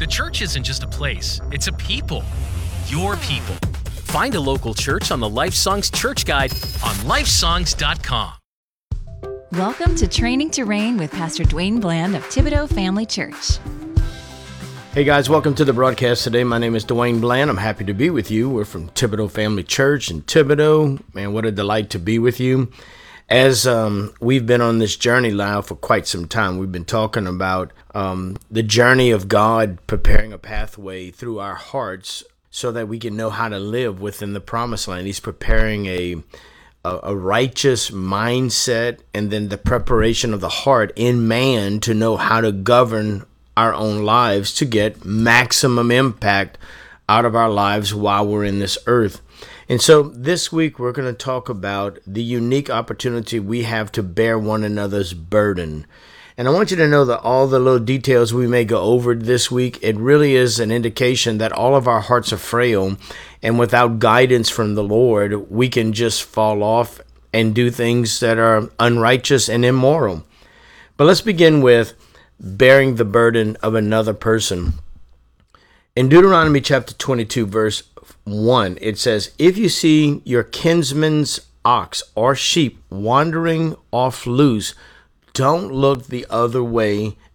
The church isn't just a place, it's a people. Your people. Find a local church on the Life Songs Church Guide on lifesongs.com. Welcome to Training to Reign with Pastor Dwayne Bland of Thibodaux Family Church. Hey guys, welcome to the broadcast today. My name is Dwayne Bland. I'm happy to be with you. We're from Thibodaux Family Church in Thibodaux. Man, what a delight to be with you. As we've been on this journey now for quite some time, we've been talking about the journey of God preparing a pathway through our hearts so that we can know how to live within the promised land. He's preparing a righteous mindset and then the preparation of the heart in man to know how to govern our own lives to get maximum impact out of our lives while we're in this earth. And so this week we're going to talk about the unique opportunity we have to bear one another's burden. And I want you to know that all the little details we may go over this week, it really is an indication that all of our hearts are frail, and without guidance from the Lord, we can just fall off and do things that are unrighteous and immoral. But let's begin with bearing the burden of another person. In Deuteronomy chapter 22, verse 1, it says, "If you see your kinsman's ox or sheep wandering off loose, don't look the other way